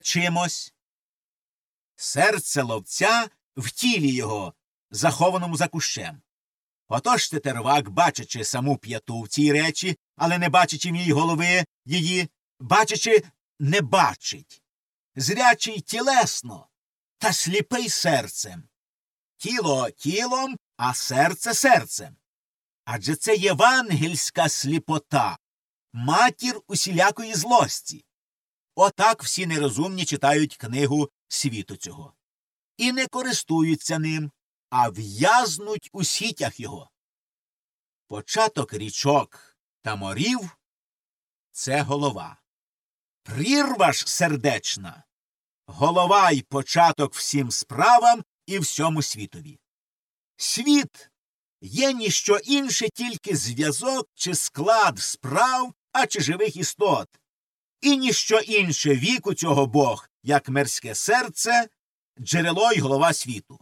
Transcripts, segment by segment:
чимось. Серце ловця в тілі його, захованому за кущем. Отож тетервак, бачачи саму п'яту в цій речі, але не бачачи в ній голови її, бачачи, не бачить. Зрячий тілесно, та сліпий серцем. Тіло тілом, а серце серцем. Адже це євангельська сліпота, матір усілякої злості. Отак всі нерозумні читають книгу світу цього. І не користуються ним, а в'язнуть у сітях його. Початок річок та морів – це голова. Прірва ж сердечна – голова й початок всім справам і всьому світові. Світ є ніщо інше, тільки зв'язок чи склад справ, а чи живих істот. І ніщо інше віку цього Бог, як мирське серце, джерело й голова світу.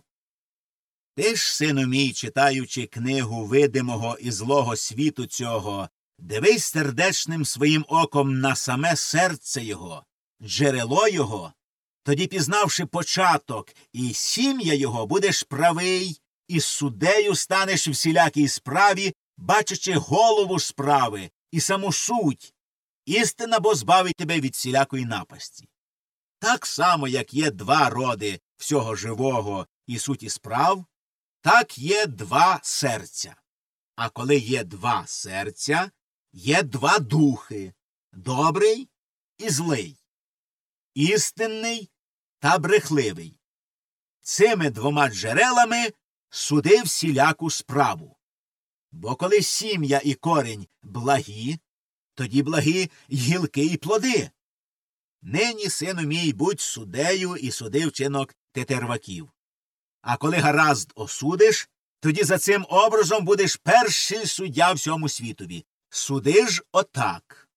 Ти ж, сину мій, читаючи книгу видимого і злого світу цього, дивись сердечним своїм оком на саме серце його, джерело його, тоді, пізнавши початок і сім'я його, будеш правий, і суддею станеш всілякій справі, бачачи голову справи і саму суть. Істина бо збавить тебе від всілякої напасті. Так само, як є два роди всього живого і суті справ, так є два серця. А коли є два серця, є два духи – добрий і злий, істинний та брехливий. Цими двома джерелами суди всіляку справу. Бо коли сім'я і корінь благі, тоді благі й гілки і плоди. Нині, сину мій, будь суддею і суди вчинок тетерваків. А коли гаразд осудиш, тоді за цим образом будеш перший суддя всьому світові. Суди ж отак.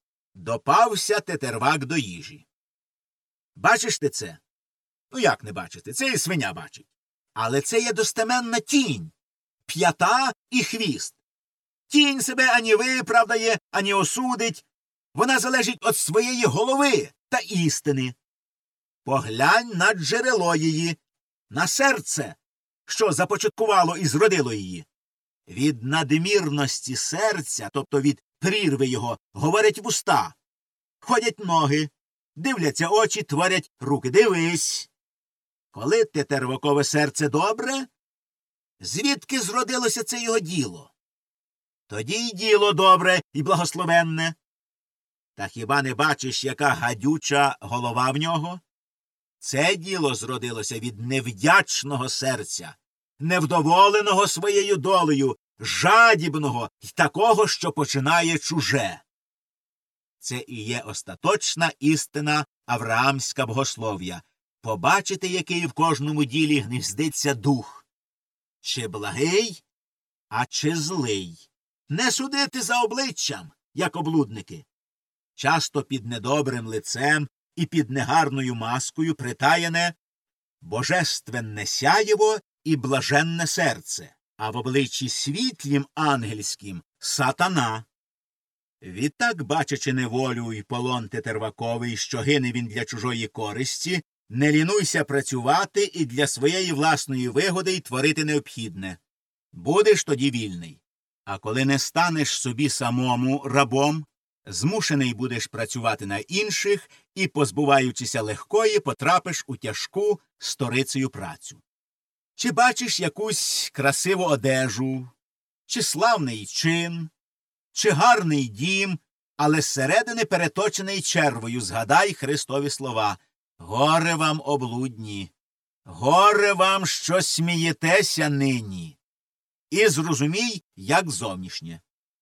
Допався тетервак до їжі. Бачиш ти це? Ну як не бачити? Це і свиня бачить. Але це є достеменна тінь, п'ята і хвіст. Тінь себе ані виправдає, ані осудить. Вона залежить від своєї голови та істини. Поглянь на джерело її, на серце, що започаткувало і зродило її. Від надмірності серця, тобто від прірви його, говорять вуста, ходять ноги, дивляться очі, творять руки. Дивись. Коли тетервакове серце добре, звідки зродилося це його діло? Тоді й діло добре і благословенне. Та хіба не бачиш, яка гадюча голова в нього? Це діло зродилося від невдячного серця, невдоволеного своєю долею, жадібного й такого, що починає чуже. Це і є остаточна істина авраамська богослов'я. Побачити, який в кожному ділі гніздиться дух. Чи благий, а чи злий. Не судити за обличчям, як облудники. Часто під недобрим лицем і під негарною маскою притаєне божественне сяєво і блаженне серце, а в обличчі світлім ангельським – сатана. Відтак, бачачи неволю й полон тетерваковий, що гине він для чужої користі, не лінуйся працювати і для своєї власної вигоди й творити необхідне. Будеш тоді вільний. А коли не станеш собі самому рабом, змушений будеш працювати на інших і, позбуваючися легкої, потрапиш у тяжку сторицею працю. Чи бачиш якусь красиву одежу, чи славний чин, чи гарний дім, але зсередини переточений червою, згадай Христові слова: «Горе вам, облудні! Горе вам, що смієтеся нині!» І зрозумій, як зовнішнє.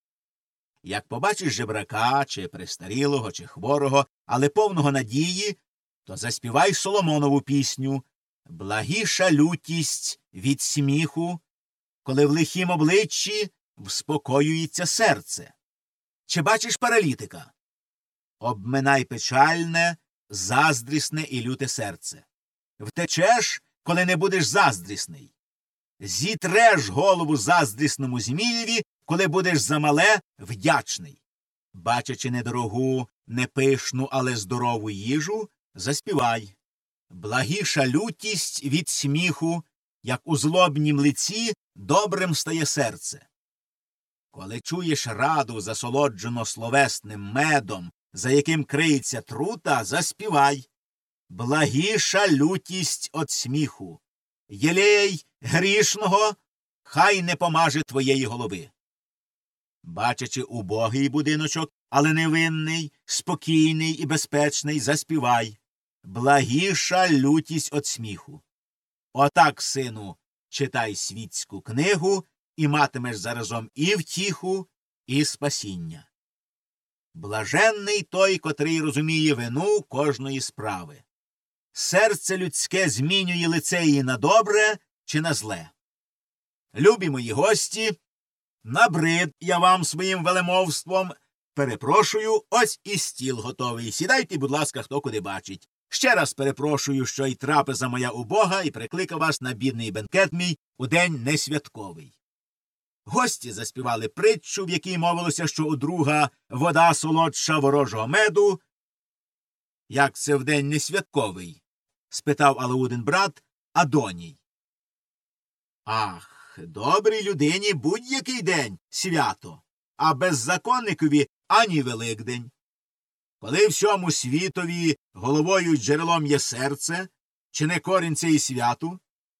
Як побачиш жебрака, чи престарілого, чи хворого, але повного надії, то заспівай Соломонову пісню «Благіша лютість від сміху, коли в лихім обличчі вспокоюється серце». Чи бачиш паралітика? Обминай печальне, заздрісне і люте серце. Втечеш, коли не будеш заздрісний. Зітреш голову заздрісному змієві, коли будеш замале вдячний. Бачачи недорогу, непишну, але здорову їжу, заспівай. Благіша лютість від сміху, як у злобнім лиці добрим стає серце. Коли чуєш раду, засолоджено словесним медом, за яким криється трута, заспівай. Благіша лютість от сміху. Єлей грішного, хай не помаже твоєї голови. Бачачи убогий будиночок, але невинний, спокійний і безпечний, заспівай. Благіша лютість от сміху. Отак, сину, читай світську книгу, і матимеш заразом і втіху, і спасіння. Блаженний той, котрий розуміє вину кожної справи. Серце людське змінює лице її на добре чи на зле. Любі мої гості, набрид я вам своїм велемовством. Перепрошую, ось і стіл готовий. Сідайте, будь ласка, хто куди бачить. Ще раз перепрошую, що й трапеза моя убога, і прикликав вас на бідний бенкет мій у день несвятковий. Гості заспівали притчу, в якій мовилося, що у друга вода солодша ворожого меду. Як це в день несвятковий? Спитав Алаудин брат Адоній. Ах, добрій людині будь-який день свято, а беззаконникові ані Великдень. Коли всьому світові головою й джерелом є серце, чи не корінь це і святу?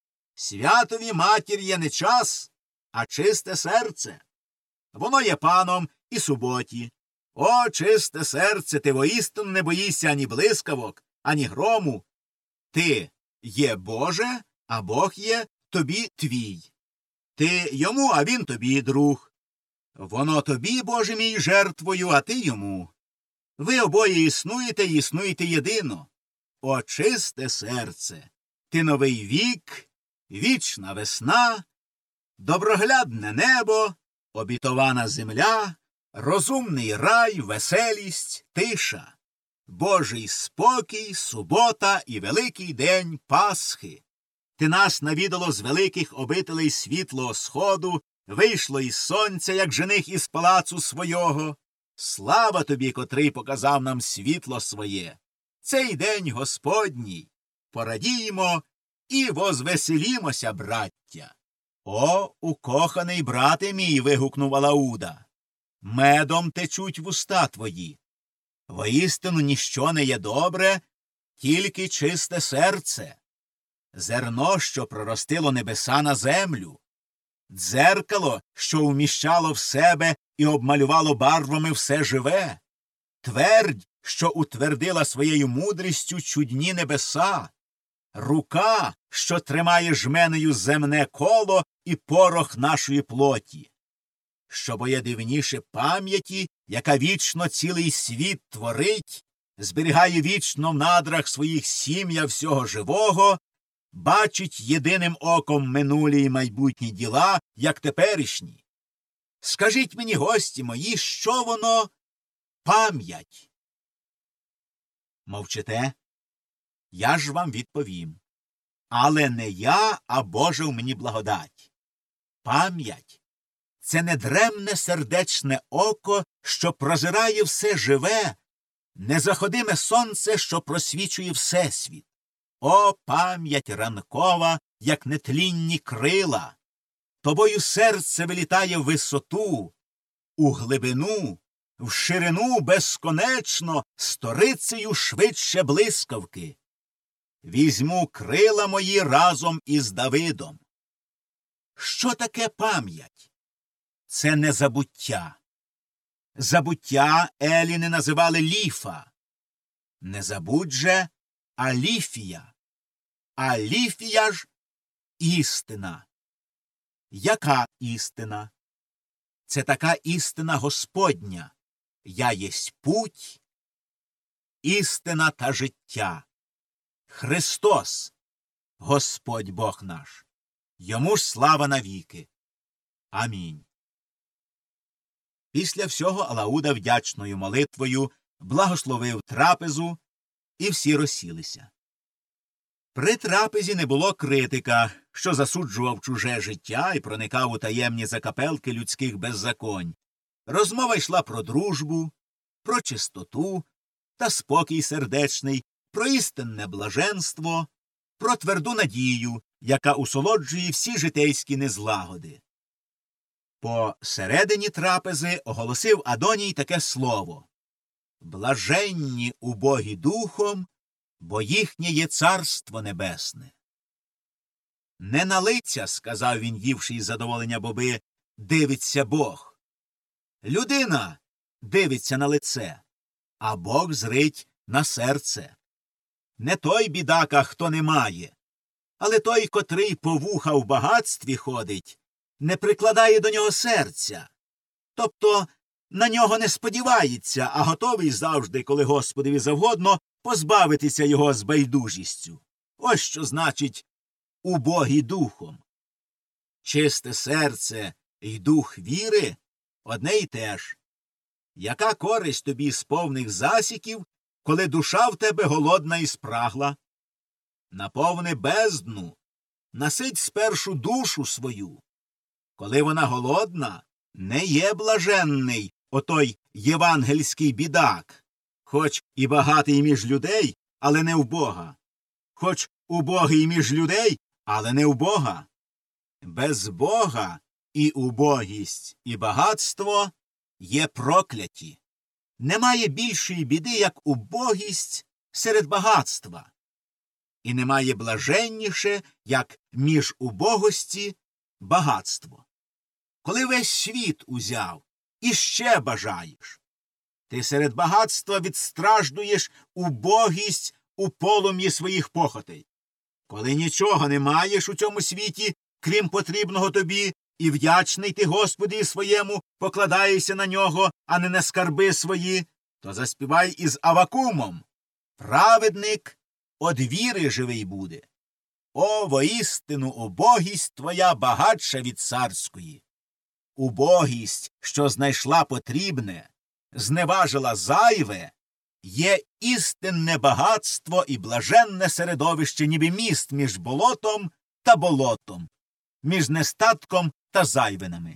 Святові матір є не час, а чисте серце. Воно є паном і суботі. О, чисте серце, ти воістину не боїшся ані блискавок, ані грому. Ти є Боже, а Бог є тобі твій. Ти йому, а він тобі друг. Воно тобі, Боже мій, жертвою, а ти йому. Ви обоє існуєте і існуєте єдино. О, чисте серце, ти новий вік, вічна весна, доброглядне небо, обітована земля, розумний рай, веселість, тиша, Божий спокій, субота і великий день Пасхи. Ти нас навідало з великих обителей світлого сходу, вийшло із сонця, як жених із палацу свого. Слава тобі, котрий показав нам світло своє. Цей день Господній. Порадіємо і возвеселімося, браття. О, укоханий брате мій, вигукнув Алауда. Медом течуть вуста твої. Воістину ніщо не є добре, тільки чисте серце. Зерно, що проростило небеса на землю. Дзеркало, що вміщало в себе і обмалювало барвами все живе. Твердь, що утвердила своєю мудрістю чудні небеса. Рука, що тримає жменею земне коло і порох нашої плоті. Що боє дивніше пам'яті, яка вічно цілий світ творить, зберігає вічно в надрах своїх сім'я всього живого, бачить єдиним оком минулі й майбутні діла, як теперішні. Скажіть мені, гості мої, що воно пам'ять? Мовчите? Я ж вам відповім. Але не я, а Божа в мені благодать. Пам'ять – це недремне сердечне око, що прозирає все живе, незаходиме сонце, що просвічує всесвіт. О, пам'ять ранкова, як нетлінні крила! Тобою серце вилітає в висоту, у глибину, в ширину безконечно, сторицею швидше блискавки. Візьму крила мої разом із Давидом. Що таке пам'ять? Це не забуття. Забуття еліни називали ліфа. Не забудь же, а ліфія. А ліфія ж істина. Яка істина? Це така істина Господня. Я єсть путь, істина та життя. Христос, Господь Бог наш. Йому ж слава навіки. Амінь. Після всього Алауда вдячною молитвою благословив трапезу, і всі розсілися. При трапезі не було критика, що засуджував чуже життя і проникав у таємні закапелки людських беззаконь. Розмова йшла про дружбу, про чистоту та спокій сердечний, про істинне блаженство, про тверду надію, яка усолоджує всі житейські незлагоди. По середині трапези оголосив Адоній таке слово: «Блаженні убогі духом, бо їхнє є царство небесне». «Не на лиця, – сказав він, ївши із задоволення боби, – дивиться Бог. Людина дивиться на лице, а Бог зрить на серце. Не той бідака, хто не має, але той, котрий по вуха в багатстві ходить, не прикладає до нього серця, тобто на нього не сподівається, а готовий завжди, коли Господові завгодно, позбавитися його з байдужістю. Ось що значить убогий духом. Чисте серце й дух віри – одне й те ж. Яка користь тобі з повних засіків, коли душа в тебе голодна і спрагла? Наповни бездну, насить спершу душу свою. Коли вона голодна, не є блаженний отой євангельський бідак, хоч і багатий між людей, але не в Бога, хоч убогий між людей, але не в Бога. Без Бога і убогість, і багатство є прокляті. Немає більшої біди, як убогість серед багатства. І немає блаженніше, як між убогості багатство. Коли весь світ узяв, і ще бажаєш, ти серед багатства відстраждуєш убогість у полум'ї своїх похотей. Коли нічого не маєш у цьому світі, крім потрібного тобі, і вдячний ти Господі своєму, покладаєшся на нього, а не на скарби свої, то заспівай із Авакумом: «Праведник од віри живий буде. О, воістину, убогість твоя багатша від царської. Убогість, що знайшла потрібне, зневажила зайве, є істинне багатство і блаженне середовище, ніби міст між болотом та болотом, між нестатком та зайвинами.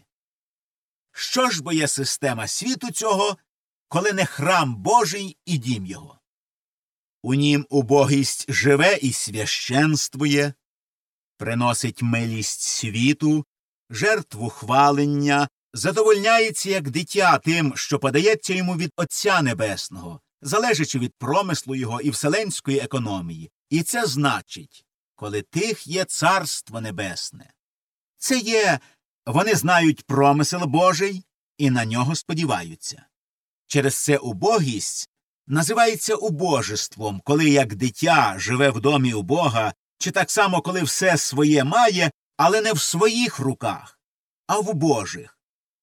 Що ж бо є система світу цього, коли не храм Божий і дім його? У нім убогість живе і священствує, приносить милість світу, жертву хвалення, задовольняється як дитя тим, що подається йому від Отця Небесного, залежачи від промислу його і вселенської економії. І це значить, коли тих є Царство Небесне. Це є, вони знають промисел Божий і на нього сподіваються. Через це убогість називається убожеством, коли як дитя живе в домі у Бога, чи так само, коли все своє має, але не в своїх руках, а в Божих.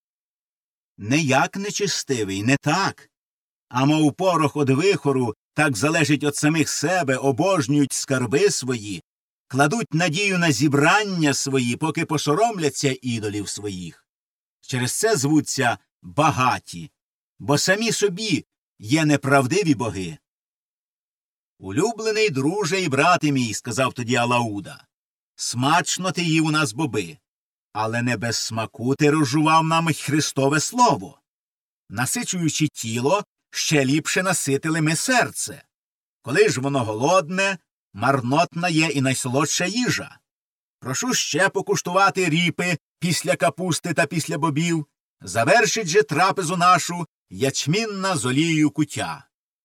Не як нечистивий, не так, а мов порох од вихору, так залежить від самих себе, обожнюють скарби свої, кладуть надію на зібрання свої, поки посоромляться ідолів своїх. Через це звуться багаті, бо самі собі є неправдиві боги. «Улюблений друже і брате мій, – сказав тоді Алауда, – смачно ти їв у нас боби, але не без смаку ти розжував нам Христове Слово. Насичуючи тіло, ще ліпше наситили ми серце. Коли ж воно голодне, марнотна є і найсолодша їжа. Прошу ще покуштувати ріпи після капусти та після бобів, завершить же трапезу нашу ячмінна з олією куття».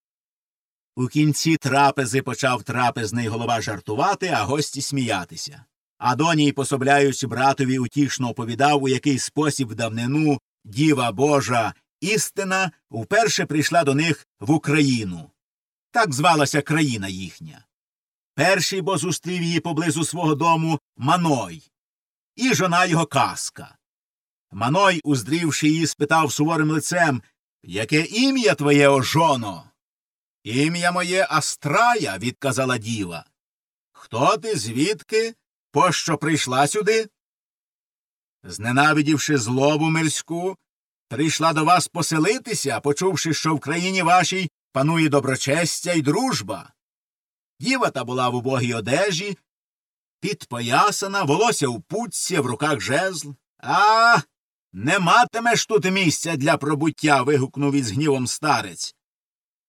У кінці трапези почав трапезний голова жартувати, а гості сміятися. Адоній, пособляючи братові, утішно оповідав, у який спосіб в давнину Діва Божа істина вперше прийшла до них в Україну. Так звалася країна їхня. Перший бо зустрів її поблизу свого дому Маной, і жона його Каска. Маной, уздрівши її, спитав суворим лицем: «Яке ім'я твоє, о жоно?» «Ім'я моє Астрая», – відказала діва. «Хто ти, звідки? Пощо прийшла сюди?» «Зненавидівши злобу мирську, прийшла до вас поселитися, почувши, що в країні вашій панує доброчестя й дружба». Діва та була в убогій одежі, підпоясана, волосся в путці, в руках жезл. «А, не матимеш тут місця для пробуття!» – вигукнув із гнівом старець.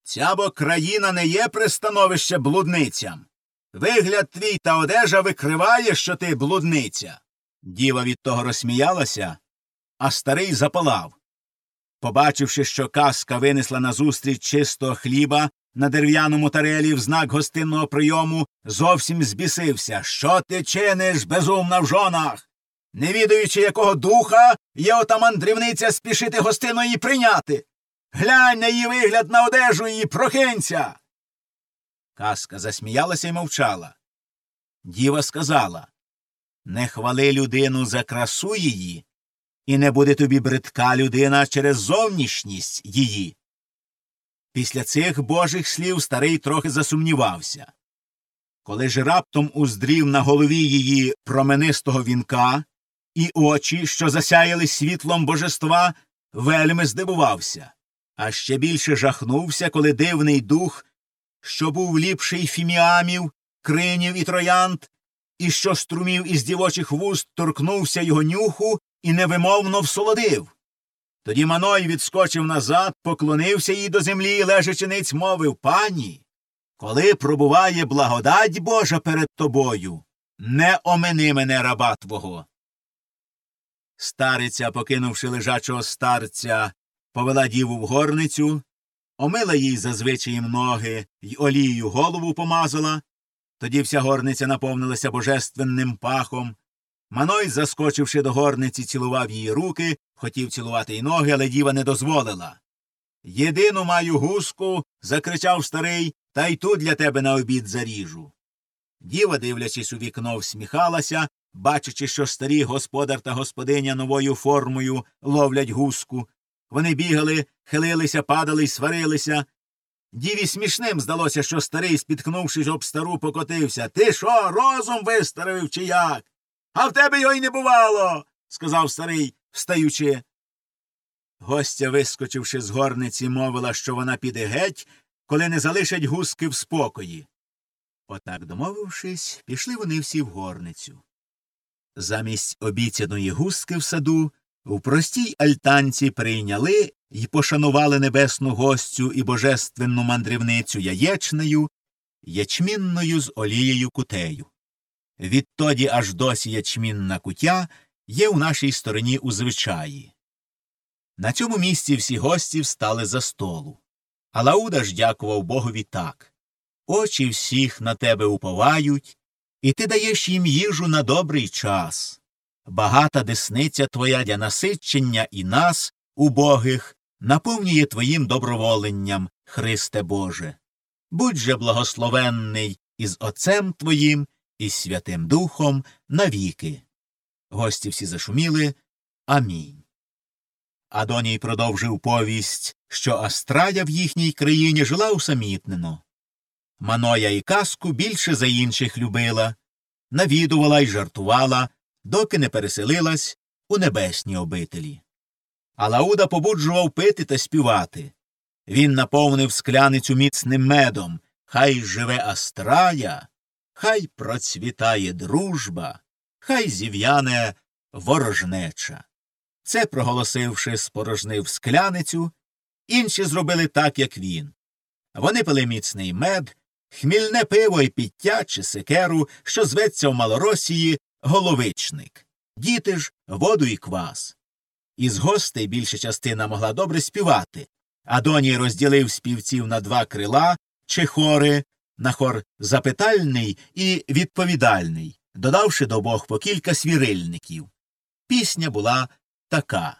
Ця бо країна не є пристановище блудницям. Вигляд твій та одежа викриває, що ти блудниця. Діва від того розсміялася, а старий запалав. Побачивши, що казка винесла назустріч чистого хліба на дерев'яному тарелі в знак гостинного прийому, зовсім збісився. Що ти чиниш, безумна в жонах? Не відаючи, якого духа є ота мандрівниця спішити гостину її прийняти. Глянь на її вигляд, на одежу її, прокинься. Казка засміялася й мовчала. Діва сказала: не хвали людину за красу її, і не буде тобі бридка людина через зовнішність її. Після цих божих слів старий трохи засумнівався. Коли ж раптом уздрів на голові її променистого вінка і очі, що засяяли світлом божества, вельми здивувався. А ще більше жахнувся, коли дивний дух, що був ліпший фіміамів, кринів і троянд, і що струмів із дівочих вуст, торкнувся його нюху і невимовно всолодив. Тоді Маной відскочив назад, поклонився їй до землі і, лежачи ниць, мовив: пані, коли пробуває благодать Божа перед тобою, не омини мене, раба твого. Стариця, покинувши лежачого старця, повела діву в горницю, омила їй зазвичаєм ноги й олією голову помазала. Тоді вся горниця наповнилася божественним пахом. Маной, заскочивши до горниці, цілував її руки, хотів цілувати й ноги, але діва не дозволила. «Єдину маю гуску», – закричав старий, – «та й ту для тебе на обід заріжу». Діва, дивлячись у вікно, всміхалася, бачачи, що старі господар та господиня новою формою ловлять гуску. Вони бігали, хилилися, падали й сварилися. Діві смішним здалося, що старий, спіткнувшись об стару, покотився. «Ти що, розум вистаривив чи як? А в тебе його й не бувало», – сказав старий, встаючи. Гостя, вискочивши з горниці, мовила, що вона піде геть, коли не залишать гуски в спокої. Отак, домовившись, пішли вони всі в горницю. Замість обіцяної гуски в саду в простій альтанці прийняли й пошанували небесну гостю і божественну мандрівницю яєчнею, ячмінною з олією кутею. Відтоді аж досі ячмінна кутя є у нашій стороні у звичаї. На цьому місці всі гості встали за столу. А Лауда ж дякував Богові так: очі всіх на тебе уповають, і ти даєш їм їжу на добрий час. Багата десниця твоя для насичення і нас, убогих, наповнює твоїм доброволенням, Христе Боже. Будь же благословенний із Отцем твоїм і Святим Духом навіки. Гості всі зашуміли. Амінь. Адоній продовжив повість, що Астрая в їхній країні жила усамітнено. Маноя і казку більше за інших любила, навідувала й жартувала, доки не переселилась у небесні обителі. А Лауда побуджував пити та співати. Він наповнив скляницю міцним медом. Хай живе Астрая, хай процвітає дружба, хай зів'яне ворожнеча. Це, проголосивши, спорожнив скляницю, інші зробили так, як він. Вони пили міцний мед, хмільне пиво й пиття чи секеру, що зветься в Малоросії головичник. Діти ж – воду і квас. Із гостей більша частина могла добре співати. Адоній розділив співців на два крила чи хори, на хор запитальний і відповідальний, додавши до обох по кілька свірильників. Пісня була така.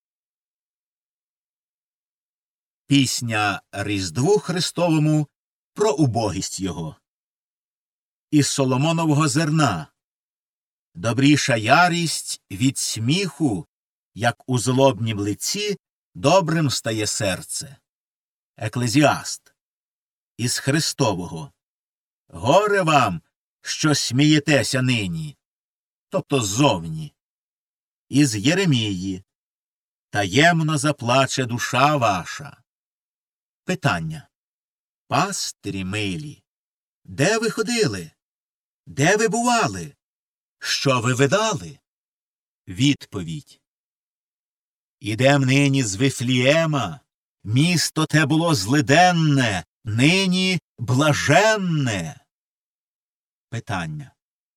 Пісня Різдву Христовому про убогість його. Із соломонового зерна. Добріша ярість від сміху, як у злобнім лиці добрим стає серце. Еклезіаст. Із Христового. Горе вам, що смієтеся нині, тобто ззовні. Із Єремії. Таємно заплаче душа ваша. Питання. Пастирі милі, де ви ходили? Де ви бували? Що ви видали? Відповідь. Ідем нині з Вифлієма, місто те було злиденне, нині блаженне. Питання.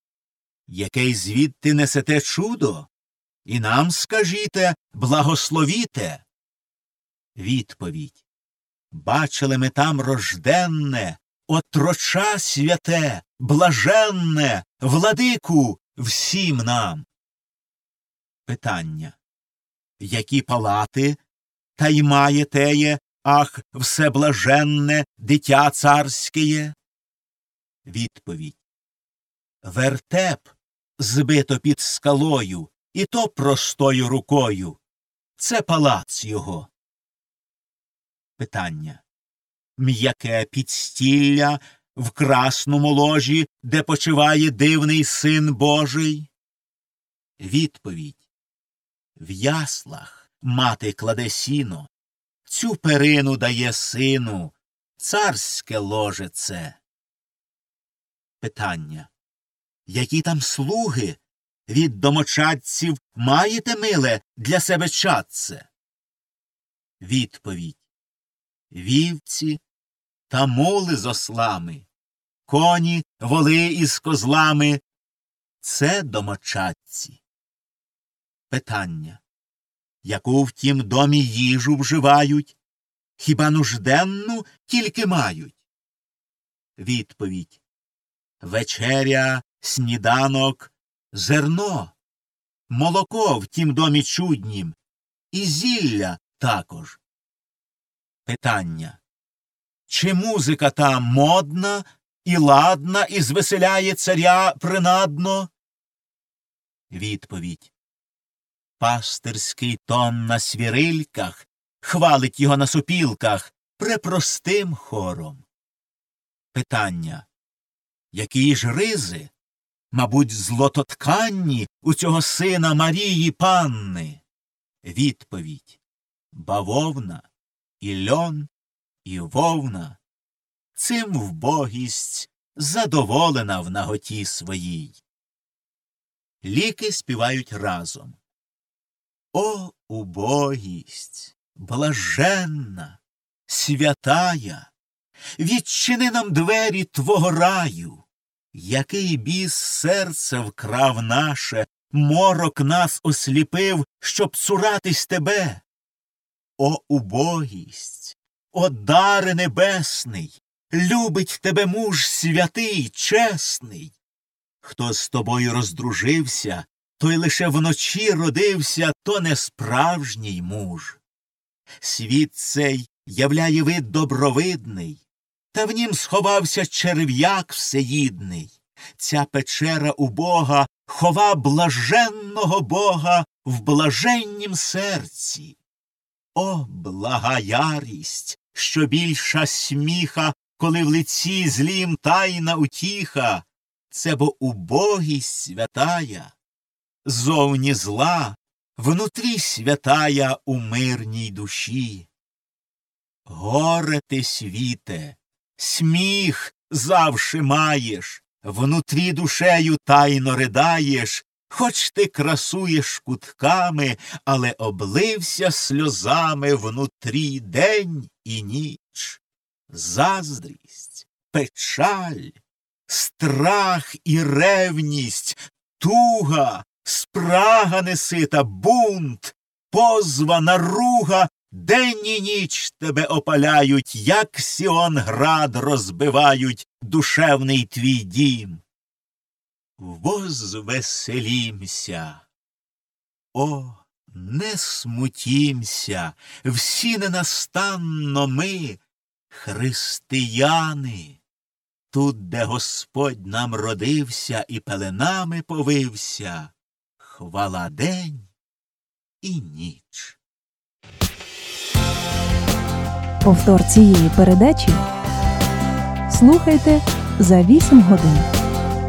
Яке звідти несете чудо? І нам скажіте, благословіте. Відповідь. Бачили ми там рожденне, отроча святе, блаженне, владику всім нам. Питання. Які палати, та й має теє, ах, всеблаженне, дитя царське? Відповідь. Вертеп збито під скалою, і то простою рукою. Це палац його. Питання. М'яке підстілля в красному ложі, де почиває дивний Син Божий? Відповідь. В яслах мати кладе сіно, цю перину дає сину, царське ложе це. Питання. Які там слуги? Від домочадців маєте, миле, для себе чадце? Відповідь. Вівці та мули з ослами, коні, воли із козлами – це домочадці. Питання. Яку в тім домі їжу вживають? Хіба нужденну тільки мають? Відповідь. Вечеря, сніданок, зерно, молоко в тім домі чуднім, і зілля також. Питання. Чи музика там модна і ладна, і звеселяє царя принадно? Відповідь. Пастирський тон на свірильках хвалить його на сопілках препростим хором. Питання. Які ж ризи, мабуть, злототканні у цього сина Марії Панни? Відповідь. Бавовна, і льон, і вовна. Цим вбогість задоволена в наготі своїй. Ліки співають разом. О, убогість, блаженна, святая, відчини нам двері твого раю. Який біс серце вкрав наше, морок нас осліпив, щоб цуратись тебе. О, убогість, о, даре небесний, любить тебе муж святий, чесний. Хто з тобою роздружився, той лише вночі родився, то не справжній муж. Світ цей являє вид добровидний, та в нім сховався черв'як всеїдний. Ця печера убога хова блаженного Бога в блаженнім серці. О, блага ярість, що більша сміха, коли в лиці злім тайна утіха, це бо убогість святая, зовні зла, внутрі святая у мирній душі. Горе ти, світе, сміх завше маєш, внутрі душею тайно ридаєш, хоч ти красуєш кутками, але облився сльозами внутрі день і ніч. Заздрість, печаль, страх і ревність, туга, спрага несита, бунт, позва, наруга, день і ніч тебе опаляють, як Сіон град розбивають душевний твій дім. Возвеселімся, о, не смутімся, всі ненастанно ми, християни, тут, де Господь нам родився і пеленами повився, хвала день і ніч. Повтор цієї передачі слухайте за 8 годин.